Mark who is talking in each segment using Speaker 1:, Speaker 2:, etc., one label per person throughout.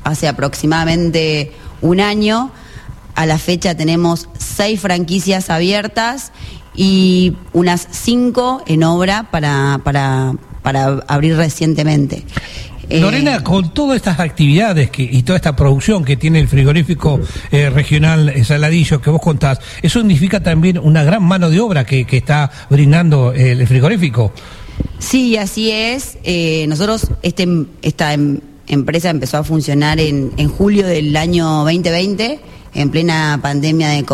Speaker 1: hace aproximadamente un año. A la fecha tenemos 6 franquicias abiertas y unas 5 en obra para abrir recientemente.
Speaker 2: Lorena, con todas estas actividades y toda esta producción que tiene el frigorífico regional Saladillo que vos contás, ¿eso significa también una gran mano de obra que está brindando el frigorífico?
Speaker 1: Sí, así es. Nosotros, esta empresa empezó a funcionar en julio del año 2020, en plena pandemia de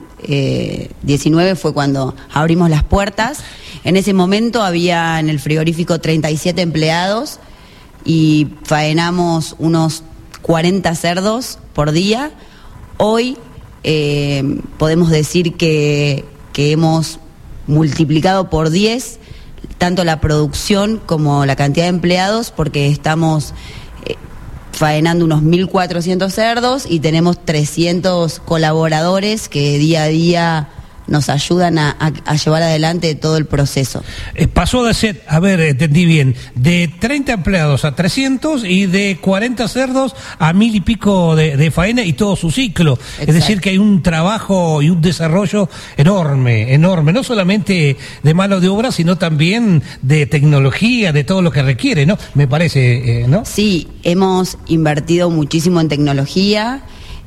Speaker 1: COVID-19 fue cuando abrimos las puertas. En ese momento había en el frigorífico 37 empleados y faenamos unos 40 cerdos por día. Hoy podemos decir que hemos multiplicado por 10 tanto la producción como la cantidad de empleados, porque estamos faenando unos 1.400 cerdos y tenemos 300 colaboradores que día a día nos ayudan a llevar adelante todo el proceso.
Speaker 2: Pasó de ser, a ver, entendí bien, de 30 empleados a 300 y de 40 cerdos a 1.000 y pico de faena y todo su ciclo. Exacto. Es decir, que hay un trabajo y un desarrollo enorme, no solamente de mano de obra, sino también de tecnología, de todo lo que requiere, ¿no? Me parece, ¿no?
Speaker 1: Sí, hemos invertido muchísimo en tecnología.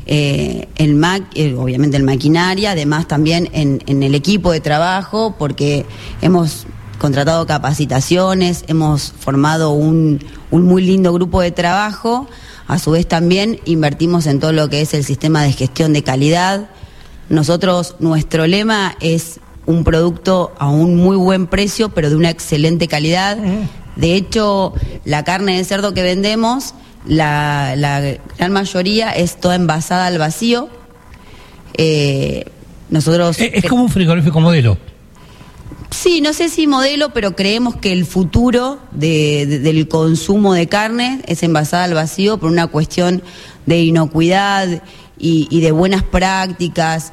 Speaker 1: Obviamente en maquinaria, además también en el equipo de trabajo, porque hemos contratado capacitaciones, hemos formado un muy lindo grupo de trabajo. A su vez también invertimos en todo lo que es el sistema de gestión de calidad. Nuestro lema es un producto a un muy buen precio, pero de una excelente calidad. De hecho, la carne de cerdo que vendemos, la gran mayoría es toda envasada al vacío. Nosotros
Speaker 2: es como un frigorífico modelo.
Speaker 1: Sí, no sé si modelo, pero creemos que el futuro del consumo de carne es envasada al vacío por una cuestión de inocuidad y de buenas prácticas.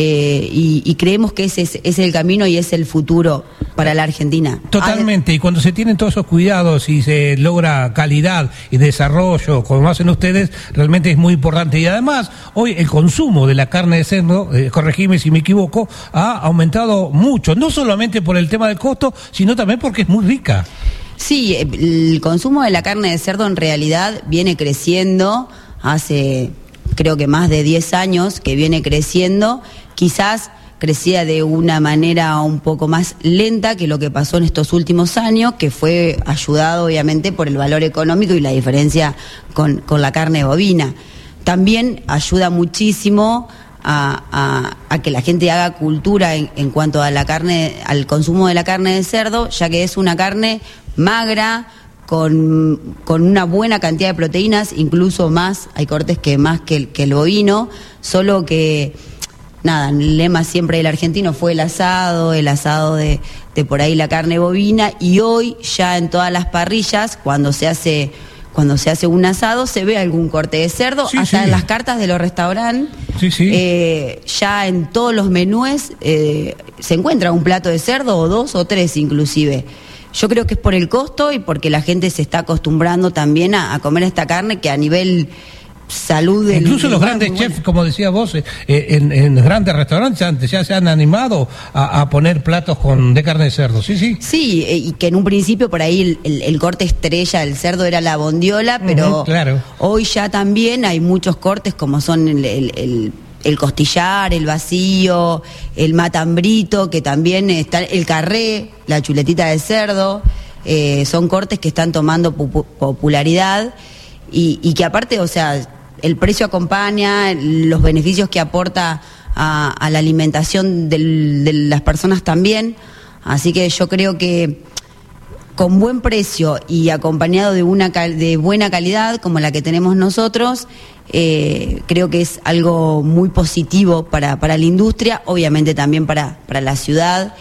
Speaker 1: Y creemos que ese es el camino y es el futuro para la Argentina.
Speaker 2: Totalmente, y cuando se tienen todos esos cuidados y se logra calidad y desarrollo, como hacen ustedes, realmente es muy importante. Y además, hoy el consumo de la carne de cerdo, corregime si me equivoco, ha aumentado mucho, no solamente por el tema del costo, sino también porque es muy rica.
Speaker 1: Sí, el consumo de la carne de cerdo en realidad viene creciendo hace, creo que más de 10 años que viene creciendo. Quizás crecía de una manera un poco más lenta que lo que pasó en estos últimos años, que fue ayudado obviamente por el valor económico y la diferencia con la carne bovina. También ayuda muchísimo a que la gente haga cultura en cuanto a la carne, al consumo de la carne de cerdo, ya que es una carne magra, con una buena cantidad de proteínas, incluso más, hay cortes que más que el bovino, solo que nada, el lema siempre del argentino fue el asado de por ahí la carne bovina, y hoy ya en todas las parrillas, cuando se hace un asado, se ve algún corte de cerdo, sí, hasta sí. En las cartas de los restaurantes, sí, sí. Ya en todos los menúes se encuentra un plato de cerdo, o 2 o 3 inclusive. Yo creo que es por el costo y porque la gente se está acostumbrando también a comer esta carne, que a nivel salud...
Speaker 2: Incluso los grandes chefs, como decía vos, en grandes restaurantes antes ya se han animado a poner platos de carne de cerdo, ¿sí? Sí, sí,
Speaker 1: y que en un principio por ahí el corte estrella del cerdo era la bondiola, pero
Speaker 2: claro.
Speaker 1: Hoy ya también hay muchos cortes como son el costillar, el vacío, el matambrito, que también está el carré, la chuletita de cerdo, son cortes que están tomando popularidad y que aparte, o sea, el precio acompaña, los beneficios que aporta a la alimentación de las personas también, así que yo creo que con buen precio y acompañado de buena calidad como la que tenemos nosotros, creo que es algo muy positivo para la industria, obviamente también para la ciudad,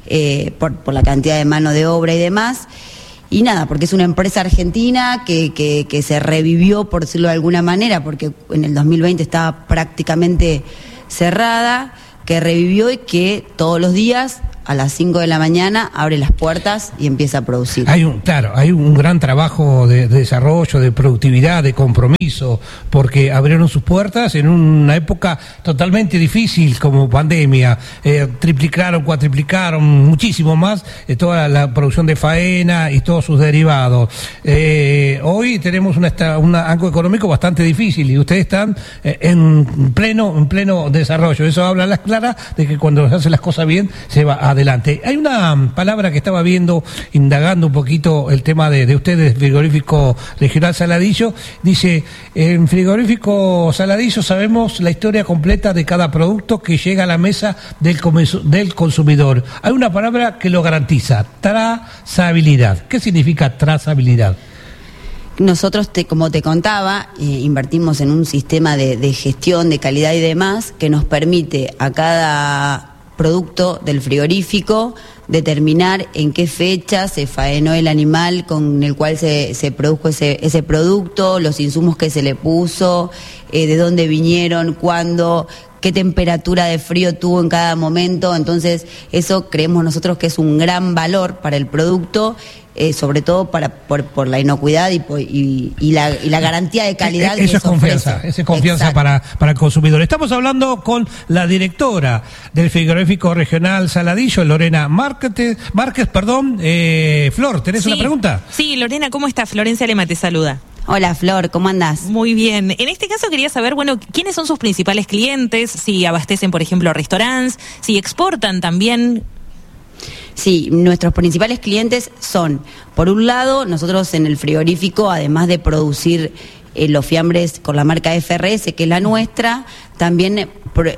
Speaker 1: por la cantidad de mano de obra y demás. Y nada, porque es una empresa argentina que se revivió, por decirlo de alguna manera, porque en el 2020 estaba prácticamente cerrada, que revivió y que todos los días a las 5 de la mañana, abre las puertas y empieza a producir.
Speaker 2: Hay un gran trabajo de desarrollo, de productividad, de compromiso, porque abrieron sus puertas en una época totalmente difícil como pandemia. Triplicaron, cuatriplicaron, muchísimo más toda la producción de faena y todos sus derivados. Hoy tenemos un ángulo económico bastante difícil y ustedes están en pleno desarrollo. Eso habla a las claras de que cuando se hacen las cosas bien se va adelante. Hay una palabra que estaba viendo, indagando un poquito el tema de ustedes, Frigorífico Regional Saladillo. Dice, en Frigorífico Saladillo sabemos la historia completa de cada producto que llega a la mesa del consumidor. Hay una palabra que lo garantiza: trazabilidad. ¿Qué significa trazabilidad?
Speaker 1: Nosotros, como te contaba, invertimos en un sistema de gestión, de calidad y demás, que nos permite a cada producto del frigorífico determinar en qué fecha se faenó el animal con el cual se produjo ese producto, los insumos que se le puso, de dónde vinieron, cuándo, qué temperatura de frío tuvo en cada momento. Entonces eso creemos nosotros que es un gran valor para el producto, sobre todo por la inocuidad y la garantía de calidad que
Speaker 2: eso es confianza,
Speaker 1: ofrece.
Speaker 2: Eso es confianza para el consumidor. Estamos hablando con la directora del Frigorífico Regional Saladillo, Lorena Márquez. Flor, ¿tenés una pregunta?
Speaker 3: Sí, Lorena, ¿cómo estás? Florencia Lema te saluda.
Speaker 1: Hola Flor, ¿cómo andás?
Speaker 3: Muy bien. En este caso quería saber, ¿quiénes son sus principales clientes? Si abastecen, por ejemplo, restaurantes, si exportan también.
Speaker 1: Sí, nuestros principales clientes son, por un lado, nosotros en el frigorífico, además de producir los fiambres con la marca FRS, que es la nuestra, también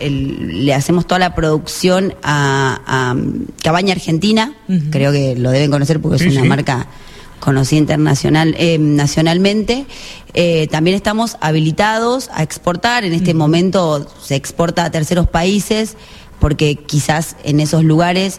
Speaker 1: le hacemos toda la producción a Cabaña Argentina, creo que lo deben conocer porque es una marca conocida nacionalmente. También estamos habilitados a exportar. En este momento se exporta a terceros países porque quizás en esos lugares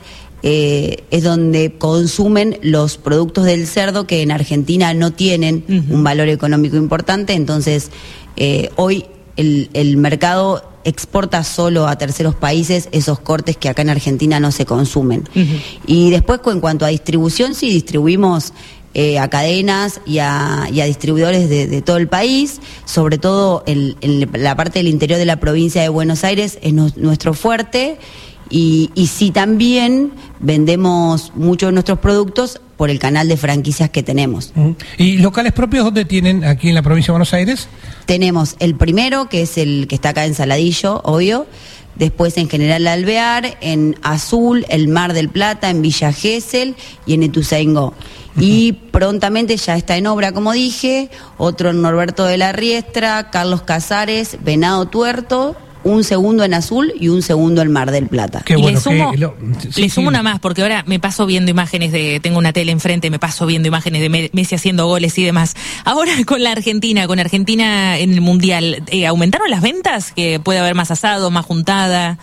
Speaker 1: es donde consumen los productos del cerdo que en Argentina no tienen un valor económico importante. Entonces hoy el mercado exporta solo a terceros países esos cortes que acá en Argentina no se consumen. Y después, en cuanto a distribución, sí distribuimos a cadenas y a distribuidores de todo el país, sobre todo en la parte del interior de la provincia de Buenos Aires es nuestro fuerte. Y sí, también vendemos muchos de nuestros productos por el canal de franquicias que tenemos.
Speaker 2: ¿Y locales propios dónde tienen aquí en la provincia de Buenos Aires? Tenemos
Speaker 1: el primero, que es el que está acá en Saladillo, obvio. Después en General Alvear, en Azul, el Mar del Plata, en Villa Gesell y en Ituzaingó. Y prontamente ya está en obra, como dije, otro en Norberto de la Riestra, Carlos Casares, Venado Tuerto, un segundo en Azul y un segundo en Mar del Plata.
Speaker 3: Qué bueno, le sumo una más, porque ahora me paso viendo imágenes tengo una tele enfrente, me paso viendo imágenes de Messi haciendo goles y demás. Ahora con Argentina en el Mundial, ¿aumentaron las ventas? ¿Que puede haber más asado, más juntada?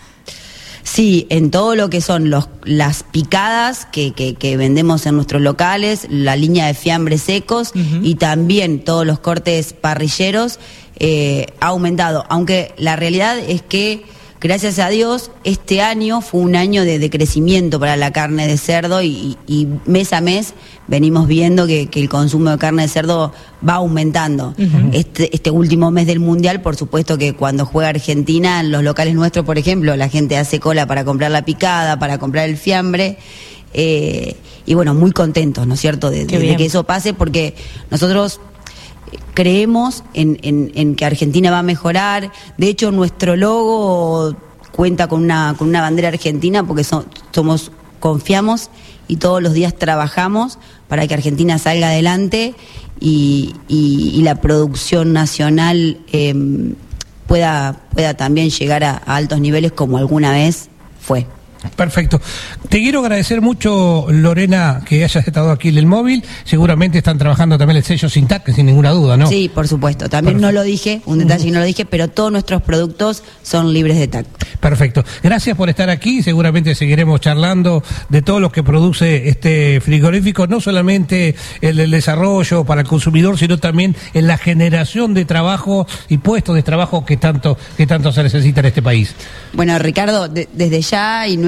Speaker 1: Sí, en todo lo que son las picadas que vendemos en nuestros locales, la línea de fiambres secos y también todos los cortes parrilleros, ha aumentado. Aunque la realidad es que, gracias a Dios, este año fue un año de crecimiento para la carne de cerdo y mes a mes venimos viendo que el consumo de carne de cerdo va aumentando. Este último mes del Mundial, por supuesto que cuando juega Argentina, en los locales nuestros, por ejemplo, la gente hace cola para comprar la picada, para comprar el fiambre. Y bueno, muy contentos, ¿no es cierto?, de que eso pase, porque nosotros creemos en que Argentina va a mejorar. De hecho, nuestro logo cuenta con una bandera argentina porque confiamos y todos los días trabajamos para que Argentina salga adelante y la producción nacional pueda también llegar a altos niveles como alguna vez fue.
Speaker 2: Perfecto. Te quiero agradecer mucho, Lorena, que hayas estado aquí en el móvil. Seguramente están trabajando también el sello sin TAC, sin ninguna duda, ¿no?
Speaker 1: Sí, por supuesto. También no lo dije, un detalle que no lo dije, pero todos nuestros productos son libres de TAC.
Speaker 2: Perfecto. Gracias por estar aquí. Seguramente seguiremos charlando de todo lo que produce este frigorífico, no solamente el desarrollo para el consumidor, sino también en la generación de trabajo y puestos de trabajo que tanto se necesita en este país.
Speaker 1: Bueno, Ricardo, desde ya y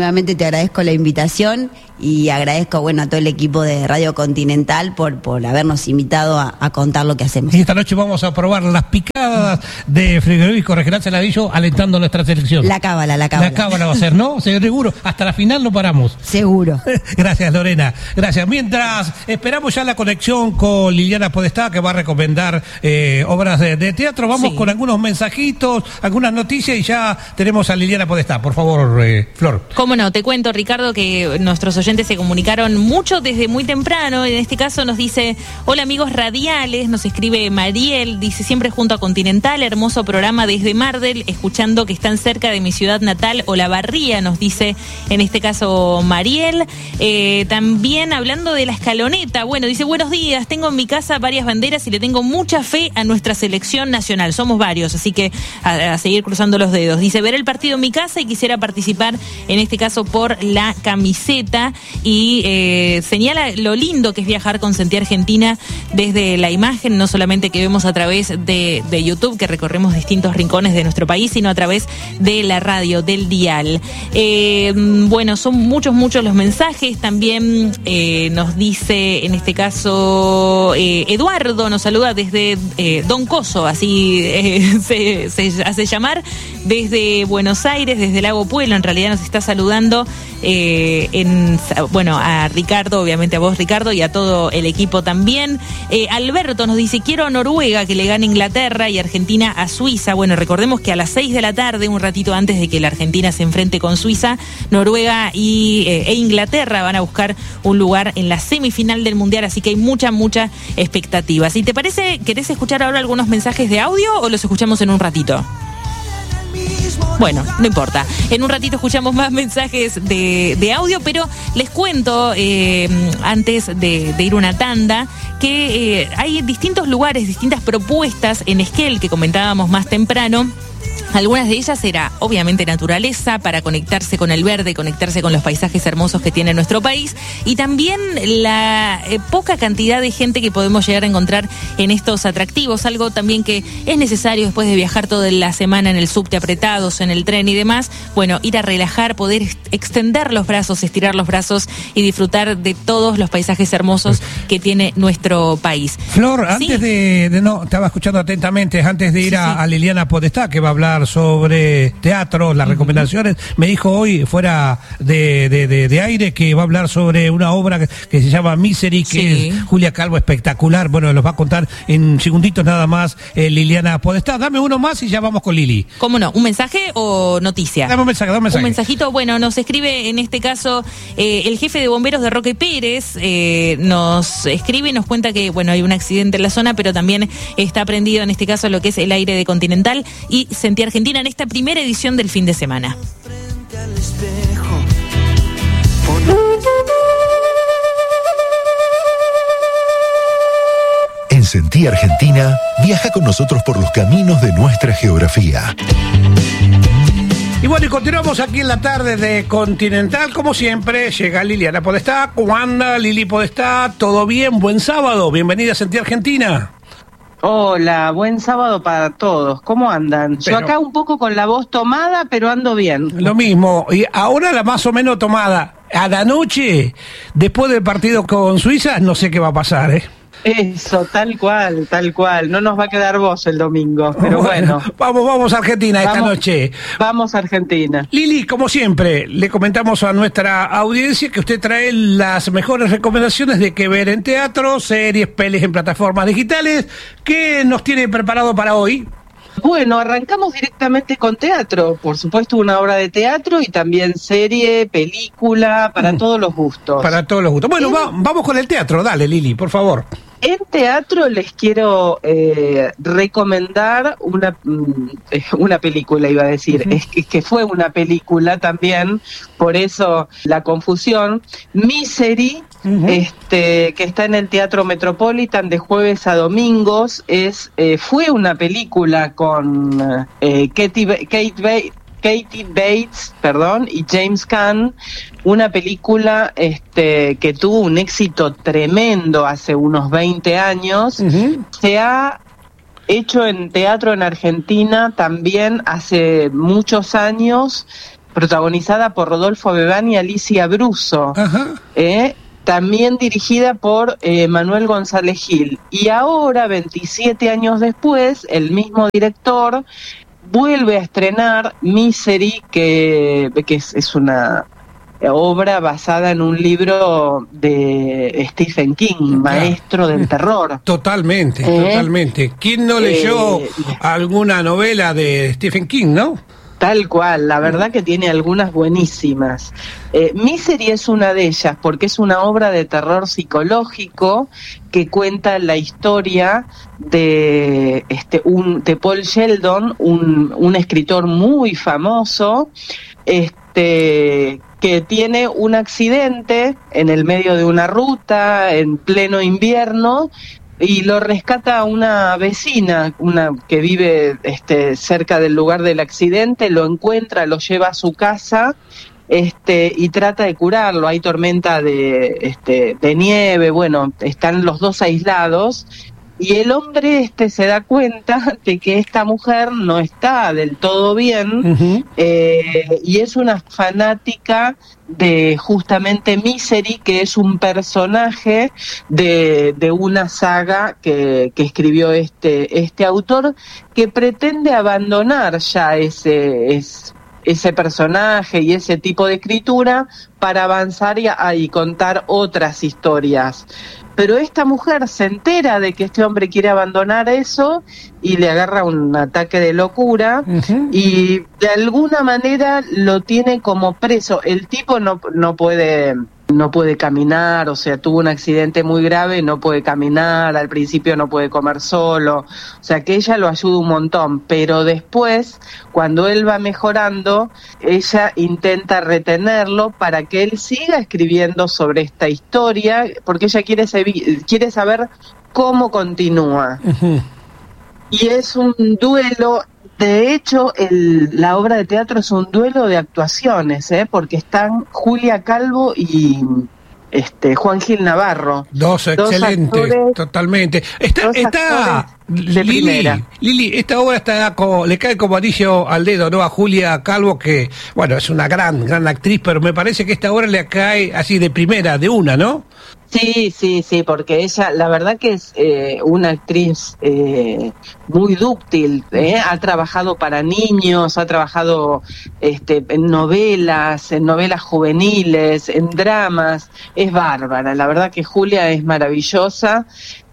Speaker 1: nuevamente te agradezco la invitación y agradezco, a todo el equipo de Radio Continental por habernos invitado a contar lo que hacemos.
Speaker 2: Y esta noche vamos a probar las picadas de Frigorífico Regional Saladillo, alentando nuestra selección.
Speaker 1: La cábala.
Speaker 2: La cábala va a ser, ¿no? Seguro. Hasta la final no paramos.
Speaker 1: Seguro.
Speaker 2: Gracias, Lorena. Gracias. Mientras esperamos ya la conexión con Liliana Podestá, que va a recomendar obras de teatro, vamos con algunos mensajitos, algunas noticias y ya tenemos a Liliana Podestá. Por favor, Flor.
Speaker 3: Cómo no, te cuento, Ricardo, que nuestros oyentes se comunicaron mucho desde muy temprano. En este caso nos dice: hola amigos radiales, nos escribe Mariel, dice: siempre junto a Continental, hermoso programa desde Mardel, escuchando que están cerca de mi ciudad natal, Olavarría, nos dice en este caso Mariel. También hablando de la escaloneta, dice: buenos días, tengo en mi casa varias banderas y le tengo mucha fe a nuestra selección nacional, somos varios, así que a seguir cruzando los dedos. Dice: ver el partido en mi casa y quisiera participar en este caso por la camiseta. Y señala lo lindo que es viajar con Sentí Argentina desde la imagen, no solamente que vemos a través de YouTube, que recorremos distintos rincones de nuestro país, sino a través de la radio, del dial. Son muchos los mensajes. También nos dice, en este caso, Eduardo nos saluda desde Don Coso, así se hace llamar, desde Buenos Aires, desde Lago Pueblo. En realidad nos está saludando a Ricardo, obviamente a vos, Ricardo, y a todo el equipo también. Alberto nos dice: quiero a Noruega que le gane Inglaterra y Argentina a Suiza. Recordemos que a las 6 de la tarde, un ratito antes de que la Argentina se enfrente con Suiza, Noruega e Inglaterra van a buscar un lugar en la semifinal del Mundial, así que hay mucha expectativa. Si te parece, ¿querés escuchar ahora algunos mensajes de audio o los escuchamos en un ratito? No importa. En un ratito escuchamos más mensajes de audio, pero les cuento, antes de ir una tanda, que hay distintos lugares, distintas propuestas en Esquel que comentábamos más temprano. Algunas de ellas era, obviamente, naturaleza, para conectarse con el verde, conectarse con los paisajes hermosos que tiene nuestro país, y también la poca cantidad de gente que podemos llegar a encontrar en estos atractivos, algo también que es necesario después de viajar toda la semana en el subte apretados, en el tren y demás. Ir a relajar, poder extender los brazos, estirar los brazos y disfrutar de todos los paisajes hermosos que tiene nuestro país.
Speaker 2: Flor, antes no, estaba escuchando atentamente, antes de ir a Liliana Podestá, que va a hablar sobre teatro, las recomendaciones, me dijo hoy fuera de aire que va a hablar sobre una obra que se llama Misery, que es Julia Calvo, espectacular. Los va a contar en segunditos nada más Liliana Podestá. Dame uno más y ya vamos con Lili.
Speaker 3: ¿Cómo no? ¿Un mensaje o noticia?
Speaker 2: Dame un mensaje.
Speaker 3: Un mensajito. Nos escribe en este caso el jefe de bomberos de Roque Pérez, nos escribe y nos cuenta que hay un accidente en la zona, pero también está prendido en este caso lo que es el aire de Continental y Sentí Argentina en esta primera edición del fin de semana.
Speaker 4: En Sentí Argentina, viaja con nosotros por los caminos de nuestra geografía.
Speaker 2: Y continuamos aquí en la tarde de Continental. Como siempre, llega Liliana Podestá. ¿Cómo anda, Lili Podestá? ¿Todo bien? Buen sábado. Bienvenida a Sentí Argentina.
Speaker 5: Hola, buen sábado para todos. ¿Cómo andan? Yo acá un poco con la voz tomada, pero ando bien. Lo
Speaker 2: mismo. Y ahora la más o menos tomada. A la noche, después del partido con Suiza, no sé qué va a pasar, ¿eh?
Speaker 5: Eso, tal cual. No nos va a quedar voz el domingo, pero bueno.
Speaker 2: Vamos a Argentina esta noche.
Speaker 5: Vamos a Argentina.
Speaker 2: Lili, como siempre, le comentamos a nuestra audiencia que usted trae las mejores recomendaciones de qué ver en teatro, series, pelis en plataformas digitales. ¿Qué nos tiene preparado para hoy?
Speaker 5: Arrancamos directamente con teatro, por supuesto una obra de teatro y también serie, película, para todos los gustos.
Speaker 2: Para todos los gustos. Vamos con el teatro, dale Lili, por favor.
Speaker 5: En teatro les quiero recomendar una película, iba a decir, es que fue una película también, por eso la confusión, Misery, que está en el Teatro Metropolitan de jueves a domingos, fue una película con Katie Bates, y James Caan, una película que tuvo un éxito tremendo hace unos 20 años. Se ha hecho en teatro en Argentina también hace muchos años, protagonizada por Rodolfo Bebán y Alicia Bruso. También dirigida por Manuel González Gil. Y ahora, 27 años después, el mismo director vuelve a estrenar Misery, que es una obra basada en un libro de Stephen King, maestro del terror.
Speaker 2: Totalmente. ¿Quién no leyó alguna novela de Stephen King, no?
Speaker 5: Tal cual, la verdad que tiene algunas buenísimas. Misery es una de ellas, porque es una obra de terror psicológico que cuenta la historia de Paul Sheldon, un escritor muy famoso, que tiene un accidente en el medio de una ruta, en pleno invierno, y lo rescata una vecina, una que vive cerca del lugar del accidente, lo encuentra, lo lleva a su casa y trata de curarlo. Hay tormenta de nieve, bueno, están los dos aislados. Y el hombre se da cuenta de que esta mujer no está del todo bien, y es una fanática de justamente Misery, que es un personaje de una saga que escribió este autor, que pretende abandonar ya ese personaje y ese tipo de escritura para avanzar y contar otras historias. Pero esta mujer se entera de que este hombre quiere abandonar eso y le agarra un ataque de locura, y de alguna manera lo tiene como preso. El tipo no puede caminar, o sea, tuvo un accidente muy grave, no puede caminar, al principio no puede comer solo, o sea que ella lo ayuda un montón, pero después, cuando él va mejorando, ella intenta retenerlo para que él siga escribiendo sobre esta historia, porque ella quiere saber cómo continúa. Y es un duelo. De hecho, la obra de teatro es un duelo de actuaciones, porque están Julia Calvo y Juan Gil Navarro.
Speaker 2: Dos excelentes, actores, totalmente. Está Lili, esta obra le cae como anillo al dedo, ¿no? A Julia Calvo, que, bueno, es una gran actriz, pero me parece que esta obra le cae así de primera, de una, ¿no?
Speaker 5: Sí, porque ella, la verdad que es una actriz muy dúctil, ha trabajado para niños, ha trabajado en novelas juveniles, en dramas, es bárbara, la verdad que Julia es maravillosa,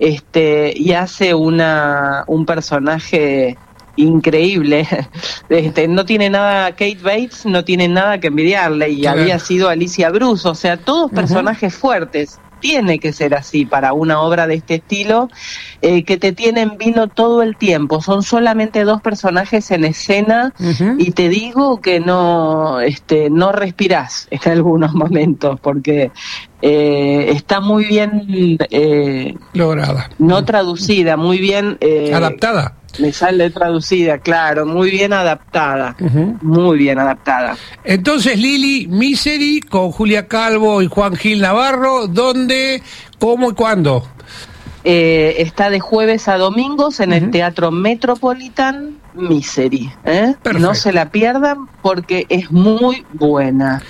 Speaker 5: y hace un personaje increíble. No tiene nada, Kate Bates no tiene nada que envidiarle, y había sido Alicia Bruso, o sea, todos personajes fuertes. Tiene que ser así para una obra de este estilo, que te tienen vino todo el tiempo. Son solamente dos personajes en escena, y te digo que no respirás en algunos momentos, porque está muy bien
Speaker 2: lograda,
Speaker 5: no traducida, muy bien
Speaker 2: adaptada.
Speaker 5: Me sale traducida, claro, muy bien adaptada, muy bien adaptada.
Speaker 2: Entonces, Lili, Misery con Julia Calvo y Juan Gil Navarro, ¿dónde, cómo y cuándo?
Speaker 5: Está de jueves a domingos en el Teatro Metropolitan, Misery. No se la pierdan porque es muy buena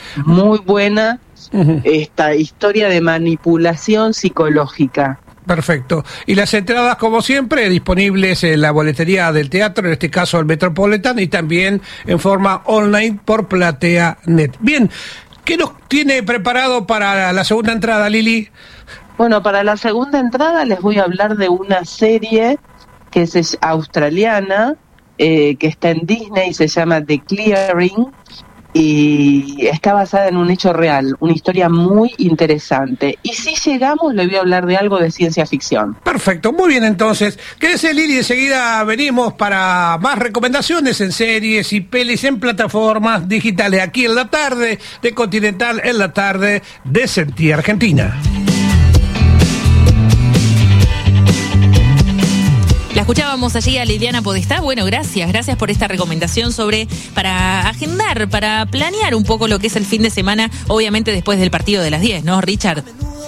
Speaker 5: esta historia de manipulación psicológica.
Speaker 2: Perfecto. Y las entradas, como siempre, disponibles en la boletería del teatro, en este caso el Metropolitan, y también en forma online por PlateaNet. Bien, ¿qué nos tiene preparado para la segunda entrada, Lili?
Speaker 5: Bueno, para la segunda entrada les voy a hablar de una serie que es australiana, que está en Disney, se llama The Clearing, y está basada en un hecho real, una historia muy interesante. Y si llegamos, le voy a hablar de algo de ciencia ficción.
Speaker 2: Perfecto, muy bien entonces. Quédese, Lili, enseguida venimos para más recomendaciones en series y pelis en plataformas digitales, aquí en la tarde de Continental, en la tarde de Sentí Argentina.
Speaker 3: La escuchábamos allí a Liliana Podestá. Bueno, gracias por esta recomendación para agendar, para planear un poco lo que es el fin de semana, obviamente después del partido de las 10, ¿no, Richard?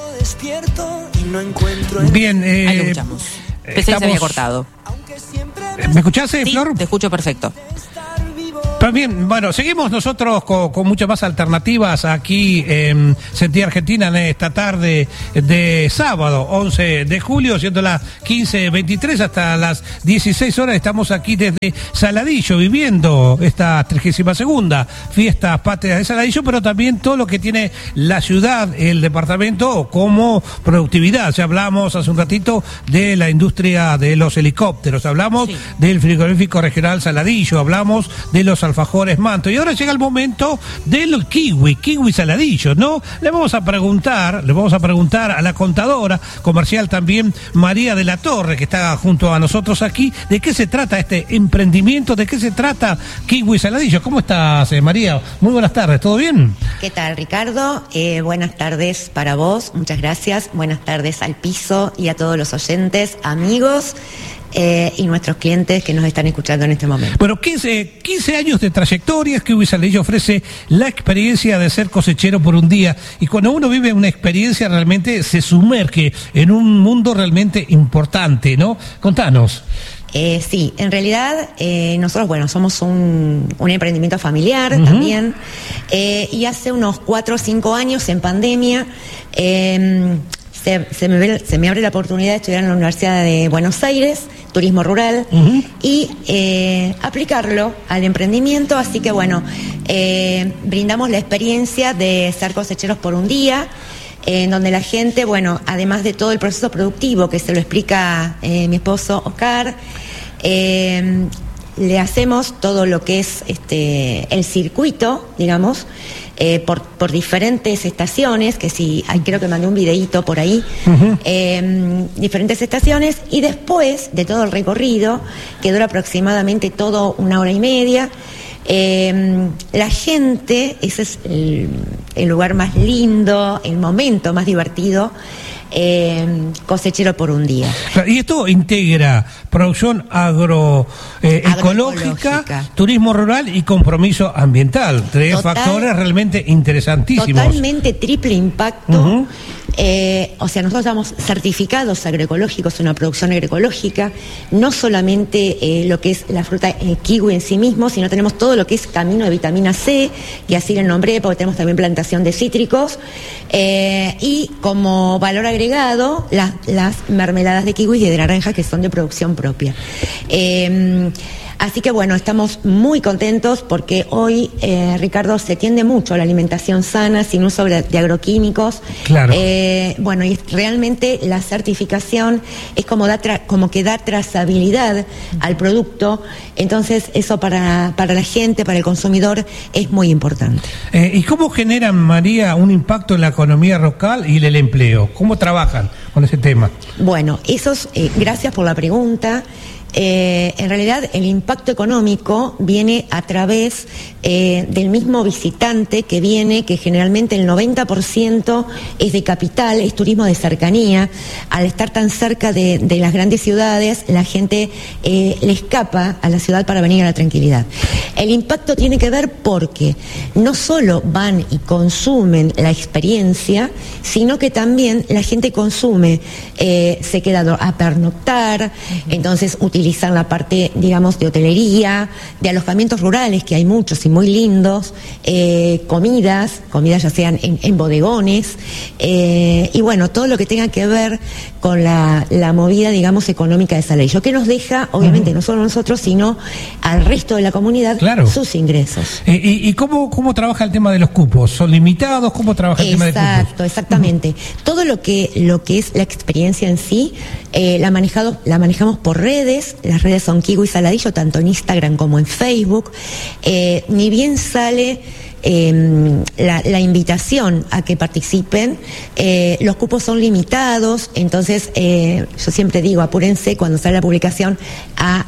Speaker 2: Bien,
Speaker 3: ahí lo escuchamos. Pensé que se había cortado.
Speaker 2: ¿Me escuchaste,
Speaker 3: sí,
Speaker 2: Flor?
Speaker 3: Te escucho perfecto.
Speaker 2: Perfecto. Pues bien, bueno, seguimos nosotros con muchas más alternativas aquí en Sentir Argentina en esta tarde de sábado, 11 de julio, siendo las 15:23 hasta las 16 horas. Estamos aquí desde Saladillo, viviendo esta 32ª Fiestas Patrias de Saladillo, pero también todo lo que tiene la ciudad, el departamento, como productividad. Ya hablamos hace un ratito de la industria de los helicópteros, hablamos del frigorífico regional Saladillo, hablamos de los alfajores Manto, y ahora llega el momento del kiwi Saladillo, ¿no? Le vamos a preguntar a la contadora comercial también, María de la Torre, que está junto a nosotros aquí, de qué se trata este emprendimiento, de qué se trata Kiwi Saladillo. ¿Cómo estás, María? Muy buenas tardes, ¿todo bien?
Speaker 6: ¿Qué tal, Ricardo? Buenas tardes para vos, muchas gracias. Buenas tardes al piso y a todos los oyentes, amigos y nuestros clientes que nos están escuchando en este momento.
Speaker 2: Bueno, 15 años de trayectoria, Kiwi Saladillo ofrece la experiencia de ser cosechero por un día, y cuando uno vive una experiencia realmente se sumerge en un mundo realmente importante, ¿no? Contanos.
Speaker 6: Sí, en realidad nosotros, bueno, somos un emprendimiento familiar también, y hace unos 4 o 5 años, en pandemia, se me abre la oportunidad de estudiar en la Universidad de Buenos Aires, turismo rural, y aplicarlo al emprendimiento. Así que bueno, brindamos la experiencia de ser cosecheros por un día, en donde la gente, bueno, además de todo el proceso productivo que se lo explica mi esposo Oscar, le hacemos todo lo que es el circuito, digamos, por diferentes estaciones, que sí, creo que mandé un videíto por ahí, diferentes estaciones, y después de todo el recorrido, que dura aproximadamente todo 1 hora y media, la gente, ese es el lugar más lindo, el momento más divertido, cosechero por un día.
Speaker 2: Y esto integra producción agroecológica, turismo rural y compromiso ambiental. 3 factores realmente interesantísimos.
Speaker 6: Totalmente triple impacto. O sea, nosotros estamos certificados agroecológicos, una producción agroecológica, no solamente lo que es la fruta kiwi en sí mismo, sino tenemos todo lo que es camino de vitamina C, que así le nombré, porque tenemos también plantación de cítricos, y como valor agregado, las mermeladas de kiwi y de naranja, que son de producción propia. Así que bueno, estamos muy contentos porque hoy, Ricardo, se tiende mucho a la alimentación sana, sin uso de agroquímicos.
Speaker 2: Claro.
Speaker 6: Bueno, y realmente la certificación es como que da trazabilidad al producto. Entonces, eso para la gente, para el consumidor, es muy importante.
Speaker 2: ¿Y cómo generan, María, un impacto en la economía local y el empleo? ¿Cómo trabajan con ese tema?
Speaker 6: Bueno, gracias por la pregunta. En realidad el impacto económico viene a través del mismo visitante que viene, que generalmente el 90% es de capital, es turismo de cercanía. Al estar tan cerca de las grandes ciudades, la gente le escapa a la ciudad para venir a la tranquilidad. El impacto tiene que ver porque no solo van y consumen la experiencia, sino que también la gente consume, se queda a pernoctar, entonces utilizan la parte, digamos, de hotelería, de alojamientos rurales, que hay muchos y muy lindos, comidas ya sean en bodegones, y bueno, todo lo que tenga que ver con la movida, digamos, económica de Saladillo, que nos deja, obviamente, no solo a nosotros, sino al resto de la comunidad, claro, sus ingresos.
Speaker 2: ¿Y cómo trabaja el tema de los cupos? ¿Son limitados? ¿Cómo trabaja el tema de cupos?
Speaker 6: Exactamente. Todo lo que es la experiencia en sí, la manejamos por redes. Las redes son Kiwi Saladillo, tanto en Instagram como en Facebook. Ni bien sale la invitación a que participen, los cupos son limitados, entonces yo siempre digo, apúrense cuando sale la publicación a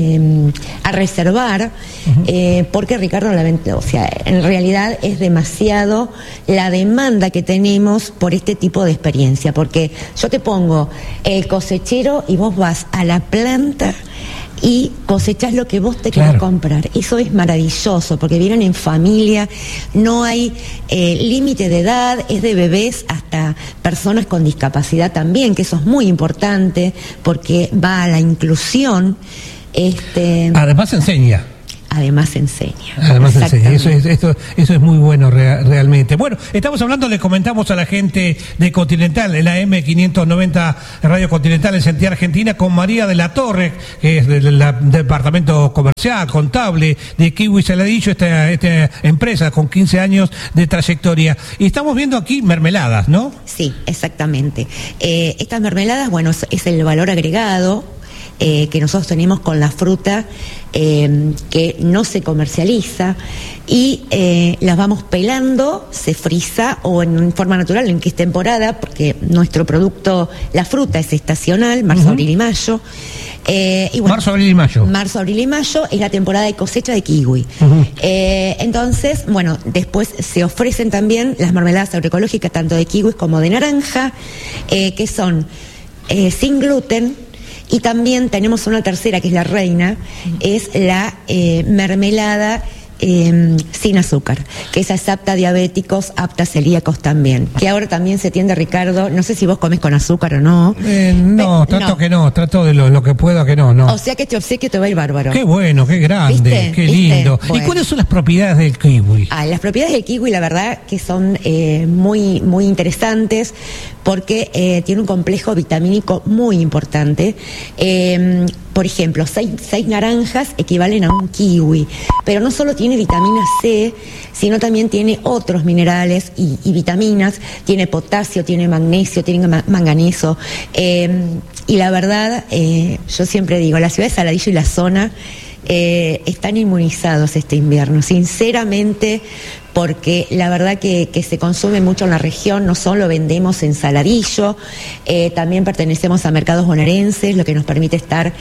Speaker 6: reservar, porque, Ricardo, o sea, en realidad es demasiado la demanda que tenemos por este tipo de experiencia, porque yo te pongo el cosechero y vos vas a la planta y cosechás lo que vos te querés comprar. Eso es maravilloso, porque vienen en familia, no hay límite de edad, es de bebés hasta personas con discapacidad también, que eso es muy importante, porque va a la inclusión.
Speaker 2: Además enseña.
Speaker 6: además enseña.
Speaker 2: Además enseña, eso es muy bueno realmente. Bueno, estamos hablando, le comentamos a la gente de Continental, en la M590 Radio Continental en Santiago, Argentina, con María de la Torre, que es del departamento comercial, contable de Kiwi Saladillo, esta empresa con 15 años de trayectoria. Y estamos viendo aquí mermeladas, ¿no?
Speaker 6: Sí, exactamente. Estas mermeladas, bueno, es el valor agregado que nosotros tenemos con la fruta que no se comercializa y las vamos pelando, se frisa o en forma natural, en que es temporada, porque nuestro producto, la fruta es estacional, marzo, abril y mayo. Y bueno,
Speaker 2: marzo, abril y mayo.
Speaker 6: Marzo, abril y mayo es la temporada de cosecha de kiwi. Entonces, bueno, después se ofrecen también las mermeladas agroecológicas, tanto de kiwis como de naranja, que son sin gluten. Y también tenemos una tercera, que es la reina, es la mermelada sin azúcar, que esa es apta a diabéticos, apta a celíacos también, que ahora también se tiende, Ricardo, no sé si vos comes con azúcar o no.
Speaker 2: Trato de lo que puedo que no.
Speaker 6: O sea que este obsequio te va a ir bárbaro.
Speaker 2: Qué bueno, qué grande, qué lindo. Bueno. ¿Y cuáles son las propiedades del kiwi?
Speaker 6: Las propiedades del kiwi, la verdad que son muy, muy interesantes, porque tiene un complejo vitamínico muy importante. Por ejemplo, 6 naranjas equivalen a un kiwi, pero no solo tiene vitamina C, sino también tiene otros minerales y vitaminas, tiene potasio, tiene magnesio, tiene manganeso, y la verdad, yo siempre digo, la ciudad de Saladillo y la zona están inmunizados este invierno, sinceramente, porque la verdad que se consume mucho en la región, no solo vendemos en Saladillo, también pertenecemos a mercados bonaerenses, lo que nos permite estar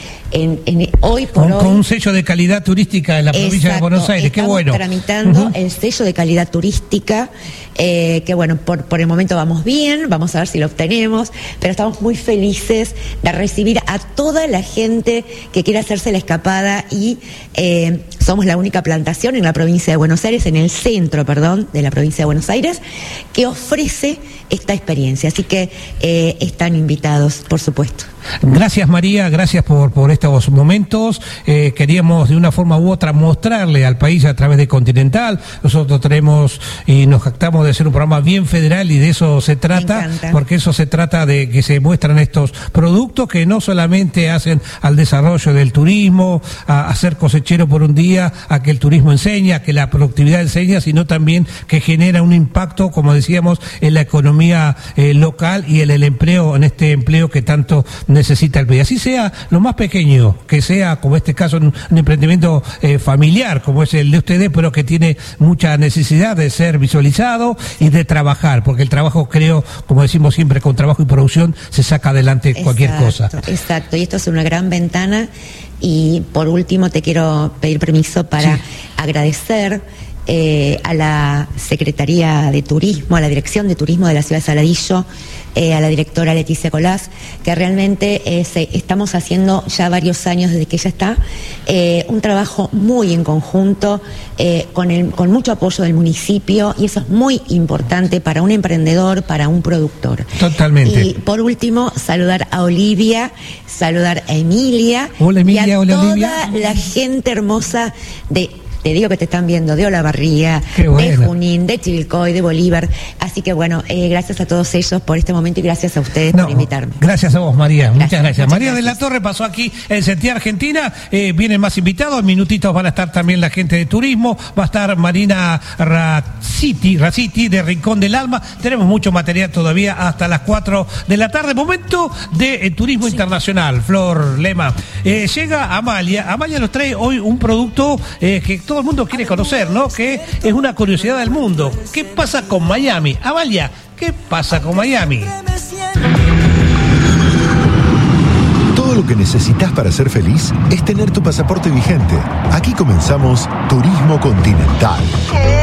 Speaker 6: hoy por hoy.
Speaker 2: Con un sello de calidad turística en la provincia de Buenos Aires, qué bueno.
Speaker 6: Estamos tramitando el sello de calidad turística, que bueno, por el momento vamos bien, vamos a ver si lo obtenemos, pero estamos muy felices de recibir a toda la gente que quiera hacerse la escapada y somos la única plantación en la provincia de Buenos Aires, en el centro, de la provincia de Buenos Aires, que ofrece esta experiencia. Así que están invitados, por supuesto.
Speaker 2: Gracias, María, gracias por estos momentos. Queríamos de una forma u otra mostrarle al país a través de Continental. Nosotros tenemos y nos jactamos de ser un programa bien federal y de eso se trata, porque eso se trata de que se muestran estos productos que no solamente hacen al desarrollo del turismo, a ser cosechero por un día, a que el turismo enseña, a que la productividad enseña, sino también que genera un impacto, como decíamos, en la economía local y en el empleo, en este empleo que tanto necesita el país. Así sea lo más pequeño, que sea, como este caso, un emprendimiento familiar, como es el de ustedes, pero que tiene mucha necesidad de ser visualizado y de trabajar, porque el trabajo, creo, como decimos siempre, con trabajo y producción se saca adelante cualquier cosa.
Speaker 6: Exacto, y esto es una gran ventana. Y por último te quiero pedir permiso para agradecer a la Secretaría de Turismo, a la Dirección de Turismo de la Ciudad de Saladillo, a la directora Leticia Colás, que realmente estamos haciendo ya varios años desde que ella está, un trabajo muy en conjunto, con mucho apoyo del municipio, y eso es muy importante para un emprendedor, para un productor.
Speaker 2: Totalmente.
Speaker 6: Y por último, saludar a Olivia, saludar a Emilia,
Speaker 2: hola, Emilia,
Speaker 6: y a
Speaker 2: hola,
Speaker 6: toda
Speaker 2: Olivia.
Speaker 6: La gente hermosa te digo que te están viendo de Olavarría,
Speaker 2: bueno,
Speaker 6: de Junín, de Chivilcoy, de Bolívar. Así que bueno, gracias a todos ellos por este momento y gracias a ustedes por invitarme.
Speaker 2: Gracias a vos, María. Muchas gracias. María de la Torre pasó aquí en Santiago, Argentina. Vienen más invitados. En minutitos van a estar también la gente de turismo. Va a estar Marina Raciti de Rincón del Alma. Tenemos mucho material todavía hasta las 4 de la tarde. Momento de turismo internacional. Flor Lema. Llega Amalia. Amalia nos trae hoy un producto que todo el mundo quiere conocer, ¿no? Que es una curiosidad del mundo. ¿Qué pasa con Miami? Amalia, ¿qué pasa con Miami?
Speaker 4: Todo lo que necesitas para ser feliz es tener tu pasaporte vigente. Aquí comenzamos Turismo Continental.